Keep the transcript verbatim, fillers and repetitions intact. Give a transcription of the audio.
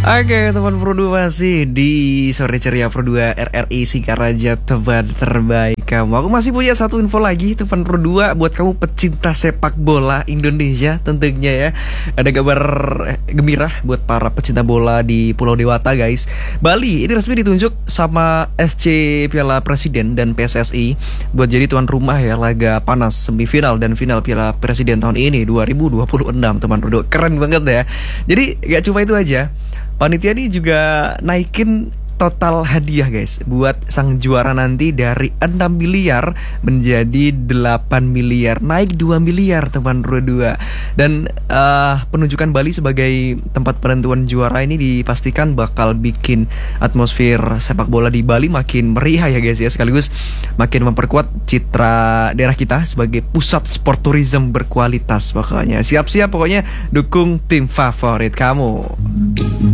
Oke teman Pro dua masih di Sore Ceria Pro dua R R I Singaraja, teman terbaik kamu. Aku masih punya satu info lagi teman Pro dua buat kamu pecinta sepak bola Indonesia tentunya ya. Ada kabar gembira buat para pecinta bola di Pulau Dewata guys. Bali ini resmi ditunjuk sama S C Piala Presiden dan P S S I buat jadi tuan rumah ya laga panas semifinal dan final Piala Presiden tahun ini dua ribu dua puluh enam teman Pro dua. Keren banget ya. Jadi gak cuma itu aja, panitia ini juga naikin total hadiah guys buat sang juara nanti dari enam miliar menjadi delapan miliar, naik dua miliar teman Pro dua. Dan uh, penunjukan Bali sebagai tempat penentuan juara ini dipastikan bakal bikin atmosfer sepak bola di Bali makin meriah ya guys ya, sekaligus makin memperkuat citra daerah kita sebagai pusat sport tourism berkualitas. Pokoknya siap-siap, pokoknya dukung tim favorit kamu.